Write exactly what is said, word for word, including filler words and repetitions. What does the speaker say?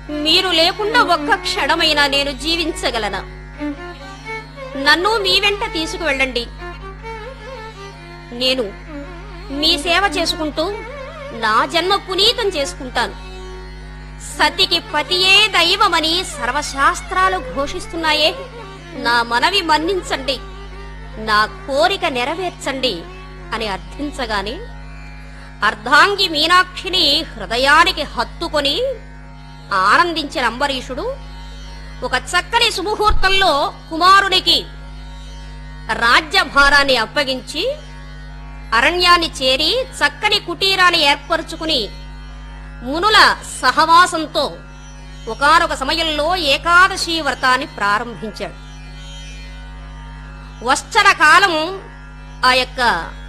మీరు లేకుండా ఒక్క క్షణమైనా నేను జీవించగలనా? నన్ను మీ వెంట తీసుకువెళ్ళండి. నేను మీ సేవ చేసుకుంటూ నా జన్మ పునీతం చేసుకుంటాను. సతికి పతియే దైవమని సర్వశాస్త్రాలు ఘోషిస్తున్నాయే, నా మనవి మన్నించండి, నా కోరిక నెరవేర్చండి అని అర్థించగానే అర్ధాంగి మీనాక్షిని హృదయానికి హత్తుకొని ఆనందించిన అంబరీషుడు ఒక చక్కని సుముహూర్తంలో కుమారునికి రాజ్యభారాన్ని అప్పగించి అరణ్యాన్ని చేరి చక్కని కుటీరాన్ని ఏర్పరుచుకుని మునుల సహవాసంతో ఒకానొక సమయంలో ఏకాదశి వ్రతాన్ని ప్రారంభించాడు. వశ్చర కాలం ఆ యొక్క